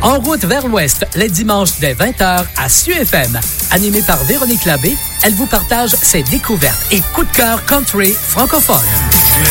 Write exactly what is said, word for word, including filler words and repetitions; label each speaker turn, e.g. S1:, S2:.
S1: En route vers l'Ouest, les dimanches dès vingt heures à S U F M. Animée par Véronique Labbé, elle vous partage ses découvertes et coups de cœur country francophones.